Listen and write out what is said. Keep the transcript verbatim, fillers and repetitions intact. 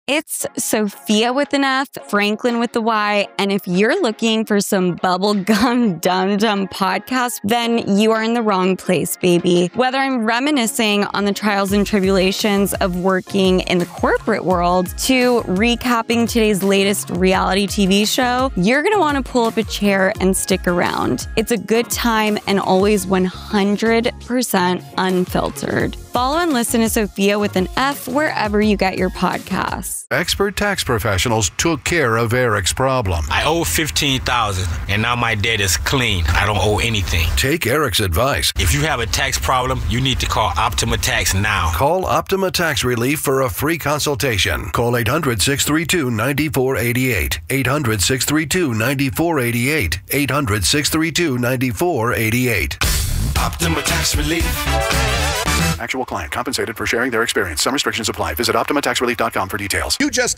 It's Sophia with an F, Franklin with the Y, and if you're looking for some bubblegum dum-dum podcast, then you are in the wrong place, baby. Whether I'm reminiscing on the trials and tribulations of working in the corporate world to recapping today's latest reality T V show, you're gonna wanna pull up a chair and stick around. It's a good time and always one hundred percent unfiltered. Follow and listen to Sophia with an F wherever you get your podcasts. Expert tax professionals took care of Eric's problem. I owe fifteen thousand dollars and now my debt is clean. I don't owe anything. Take Eric's advice. If you have a tax problem, you need to call Optima Tax now. Call Optima Tax Relief for a free consultation. Call eight hundred, six three two, nine four eight eight. eight hundred, six three two, nine four eight eight. eight hundred, six three two, nine four eight eight. Optima Tax Relief. Actual client compensated for sharing their experience. Some restrictions apply. Visit Optima Tax Relief dot com for details. You just